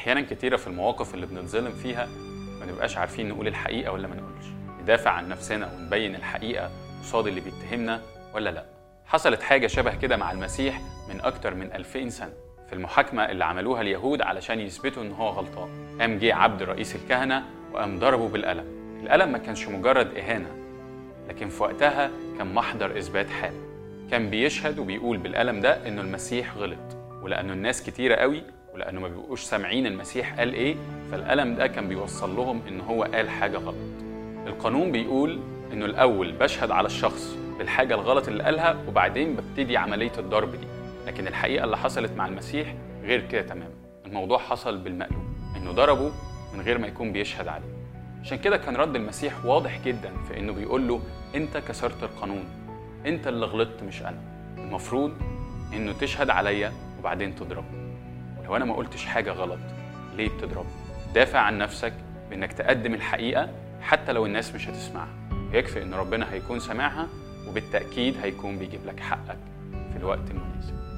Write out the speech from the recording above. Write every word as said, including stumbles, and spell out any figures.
احيانا كتيره في المواقف اللي بنتظلم فيها ما نبقاش عارفين نقول الحقيقه ولا ما نقولش، ندافع عن نفسنا ونبين الحقيقه قصاد اللي بيتهمنا ولا لا. حصلت حاجه شبه كده مع المسيح من اكتر من ألفين سنه في المحاكمه اللي عملوها اليهود علشان يثبتوا ان هو غلطان. قام جه عبد رئيس الكهنه وقام ضربه بالقلم. القلم ما كانش مجرد اهانه، لكن في وقتها كان محضر اثبات حاله. كان بيشهد وبيقول بالقلم ده انه المسيح غلط، ولانه الناس كتيره قوي ولانه ما بيبقوش سامعين المسيح قال ايه، فالقلم ده كان بيوصل لهم ان هو قال حاجه غلط. القانون بيقول انه الاول بشهد على الشخص بالحاجه الغلط اللي قالها وبعدين ببتدي عمليه الضرب دي، لكن الحقيقه اللي حصلت مع المسيح غير كده تماما. الموضوع حصل بالمقلوب، انه ضربه من غير ما يكون بيشهد عليه. عشان كده كان رد المسيح واضح جدا في انه بيقول له انت كسرت القانون، انت اللي غلطت مش انا. المفروض انه تشهد عليا وبعدين تضربني. ولو انا ما قلتش حاجه غلط ليه بتضربني؟ دافع عن نفسك بانك تقدم الحقيقه حتى لو الناس مش هتسمعها، ويكفي ان ربنا هيكون سامعها، وبالتاكيد هيكون بيجيب لك حقك في الوقت المناسب.